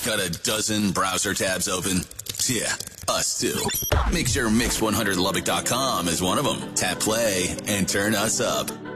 Got a dozen browser tabs open? Yeah, us too. Make sure Mix100Lubbock.com is one of them. Tap play and turn us up.